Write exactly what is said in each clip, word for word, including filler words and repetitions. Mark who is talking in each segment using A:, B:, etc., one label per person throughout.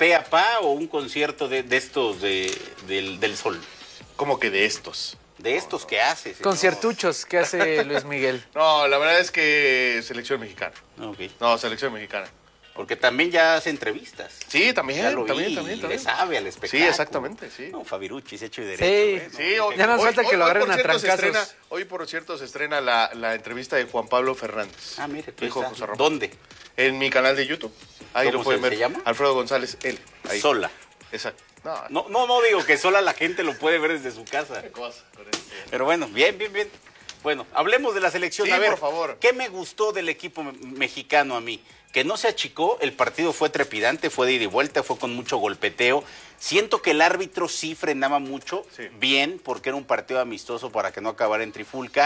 A: pe a pa o un concierto de, de estos de, del, del Sol?
B: ¿Cómo que de estos?
A: De estos que haces.
C: Conciertuchos que hace Luis Miguel.
B: No, la verdad es que selección mexicana.
A: Okay.
B: No, selección mexicana.
A: Porque también ya hace entrevistas.
B: Sí, también,
A: Ya lo
B: también,
A: vi,
B: también,
A: y
B: también.
A: le sabe al espectáculo.
B: Sí, exactamente, sí.
A: No, Fabiruchis, hecho y
C: Sí.
A: derecho. ¿eh? No,
B: Sí, hoy,
C: Ya nos
B: hoy-
C: falta que
B: hoy-
C: lo
B: hoy,
C: agarren
B: por
C: a
B: cierto, se
C: trancazos.
B: estrena, hoy, por cierto, se estrena la, la entrevista de Juan Pablo Fernández.
A: Ah, mire, pues
B: Dijo
A: está.
B: José Ramón.
A: ¿Dónde?
B: En mi canal de YouTube. Ahí
A: ¿Cómo
B: lo pueden
A: se-
B: ver.
A: se llama?
B: Alfredo González, él. Ahí.
A: Sola.
B: Exacto. No,
A: No, no, no digo que sola la gente lo puede ver desde su casa.
B: cosa con este.
A: Pero bueno, bien, bien, bien. Bueno, hablemos de la selección.
B: Sí,
A: a ver,
B: por favor.
A: ¿qué me gustó del equipo me- mexicano a mí? Que no se achicó, el partido fue trepidante, fue de ida y vuelta, fue con mucho golpeteo. Siento que el árbitro sí frenaba mucho,
B: Sí.
A: bien, porque era un partido amistoso para que no acabara en trifulca.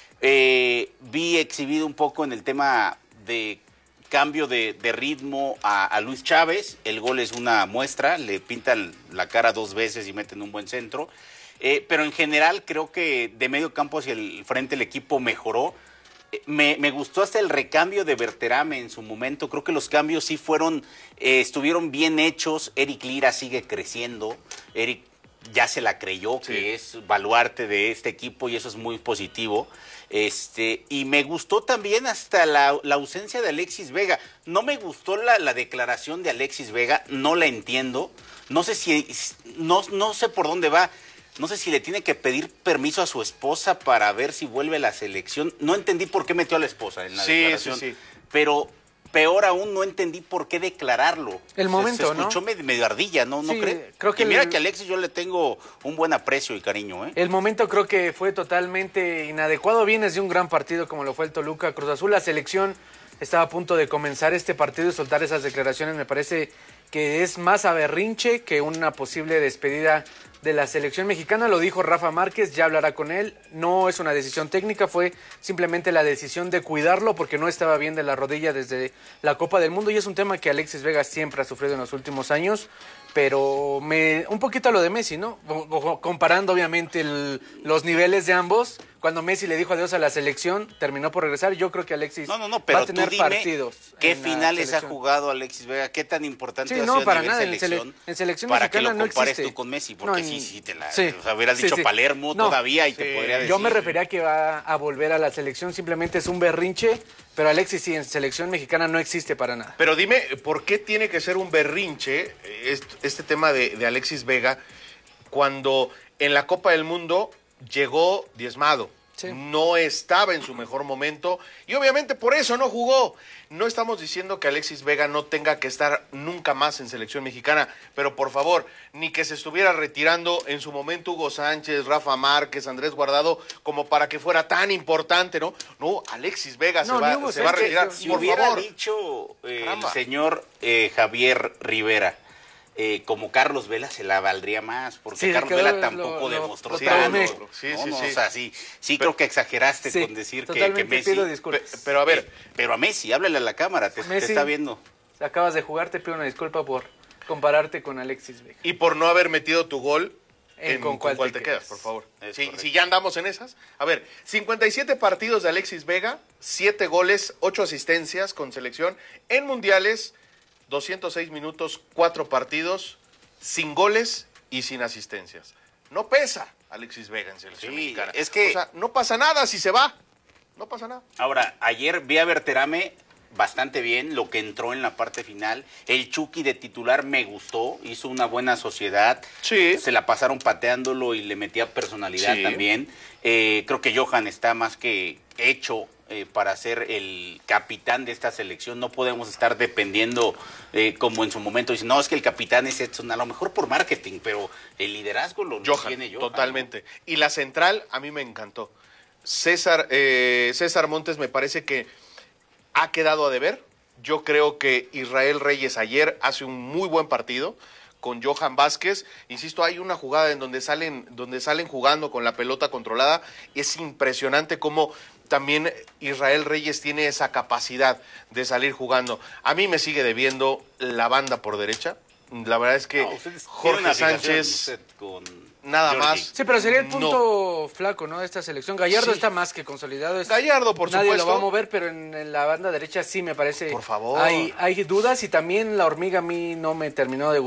A: Eh, vi exhibido un poco en el tema de cambio de, de ritmo a, a Luis Chávez. El gol es una muestra, le pintan la cara dos veces y meten un buen centro. Eh, pero en general creo que de medio campo hacia el frente el equipo mejoró. Eh, me, me gustó hasta el recambio de Berterame en su momento. Creo que los cambios sí fueron, eh, estuvieron bien hechos. Eric Lira sigue creciendo. Eric ya se la creyó,
B: Sí.
A: que es baluarte de este equipo y eso es muy positivo. Este, y me gustó también hasta la, la ausencia de Alexis Vega. No me gustó la, la declaración de Alexis Vega, no la entiendo. No sé si, no, no sé por dónde va. No sé si le tiene que pedir permiso a su esposa para ver si vuelve a la selección. No entendí por qué metió a la esposa en la
B: Sí,
A: declaración.
B: sí, sí.
A: Pero peor aún, no entendí por qué declararlo.
C: El
A: Se-
C: momento,
A: se
C: ¿no?
A: escuchó medio, medio ardilla, ¿no? ¿No
C: Sí,
A: cree?
C: creo que
A: y mira
C: el-
A: que a Alexis yo le tengo un buen aprecio y cariño, ¿eh?
C: El momento creo que fue totalmente inadecuado. Vienes de un gran partido como lo fue el Toluca Cruz Azul. La selección estaba a punto de comenzar este partido y soltar esas declaraciones. Me parece que es más a berrinche que una posible despedida de la selección mexicana. Lo dijo Rafa Márquez, ya hablará con él. No es una decisión técnica, fue simplemente la decisión de cuidarlo porque no estaba bien de la rodilla desde la Copa del Mundo y es un tema que Alexis Vega siempre ha sufrido en los últimos años. Pero me un poquito a lo de Messi, ¿no? O- o- Comparando obviamente el- los niveles de ambos. Cuando Messi le dijo adiós a la selección, terminó por regresar. Yo creo que Alexis
A: No, no, no, pero
C: va a tener
A: tú dime
C: partidos.
A: ¿qué
C: en la
A: finales ha
C: selección.
A: jugado Alexis Vega? ¿Qué tan importante
C: Sí,
A: ha
C: no,
A: sido a
C: para
A: nivel
C: nada, en sele-
A: selección?
C: en selección
A: para que
C: mexicana
A: lo
C: no
A: compares
C: existe.
A: tú con Messi, porque
C: No,
A: sí,
C: en-
A: sí, te la
C: sí,
A: o sea, hubieras
C: sí,
A: dicho
C: sí.
A: Palermo
C: No,
A: todavía y
B: sí.
A: te podría decir.
C: Yo me refería a que va a volver a la selección, simplemente es un berrinche, pero Alexis sí, en selección mexicana no existe para nada.
B: Pero dime, ¿por qué tiene que ser un berrinche eh, est- este tema de, de Alexis Vega cuando en la Copa del Mundo llegó diezmado?
C: Sí.
B: No estaba en su mejor momento y obviamente por eso no jugó. No estamos diciendo que Alexis Vega no tenga que estar nunca más en selección mexicana, pero por favor, ni que se estuviera retirando en su momento Hugo Sánchez, Rafa Márquez, Andrés Guardado, como para que fuera tan importante, ¿no? No, Alexis Vega
C: No,
B: se, va,
C: ni Hugo
B: se va a
C: Sánchez,
B: retirar.
C: yo-
A: Si
B: por
A: hubiera
B: favor.
A: dicho eh, el
B: Caramba.
A: señor eh, Javier Rivera, eh, como Carlos Vela se la valdría más, porque
C: Sí,
A: Carlos
C: quedó-
A: Vela
C: lo-
A: tampoco
C: lo-
A: demostró
C: lo
A: tanto.
C: traumé.
B: Sí,
A: No,
B: sí,
A: no,
B: sí.
A: O sea, sí, sí
B: Pero-
A: creo que exageraste
C: Sí,
A: con decir que, que
C: totalmente
A: Messi...
C: pido
B: Pe-
C: disculpas.
B: pero a ver,
A: Eh, pero a Messi, háblale a la cámara, te, te
C: Messi,
A: está viendo.
C: Acabas de jugar, te pido una disculpa por compararte con Alexis Vega.
B: y por no haber metido tu gol,
C: En
B: en,
C: con
B: con,
C: cuál
B: cuál
C: te
B: te quedas,
C: quedas.
B: por favor.
A: Es
B: Sí,
A: correcto.
B: si ya andamos en esas. A ver, cincuenta y siete partidos de Alexis Vega, siete goles, ocho asistencias con selección. En mundiales, doscientos seis minutos, cuatro partidos, sin goles y sin asistencias. No pesa Alexis Vega en selección
A: Sí,
B: mexicana.
A: es que-
B: O sea, no pasa nada si se va. No pasa nada.
A: Ahora, ayer vi a Berterame bastante bien, lo que entró en la parte final. El Chucky de titular me gustó, hizo una buena sociedad.
B: Sí.
A: Se la pasaron pateándolo y le metía personalidad
B: Sí.
A: también. Eh, creo que Johan está más que hecho eh, para ser el capitán de esta selección. No podemos estar dependiendo, eh, como en su momento, dicen, no, es que el capitán es Edson, a lo mejor por marketing, pero el liderazgo lo, lo
B: Johan,
A: tiene Johan.
B: totalmente. Y la central, a mí me encantó. César, eh, César Montes me parece que ha quedado a deber. Yo creo que Israel Reyes ayer hace un muy buen partido con Johan Vázquez. Insisto, hay una jugada en donde salen, donde salen jugando con la pelota controlada. Es impresionante cómo también Israel Reyes tiene esa capacidad de salir jugando. A mí me sigue debiendo la banda por derecha. La verdad es que
A: No, ustedes tienen
B: Jorge
A: una fijación,
B: Sánchez,
A: usted con
B: nada
A: Jordi.
B: más.
C: Sí, pero sería el
B: No.
C: punto flaco, ¿no? De esta selección. Gallardo
B: Sí.
C: está más que consolidado. Es,
B: Gallardo, por
C: nadie
B: supuesto.
C: lo va a mover, pero en, en la banda derecha sí me parece.
B: Por favor.
C: Hay, hay dudas y también la hormiga a mí no me terminó de gustar.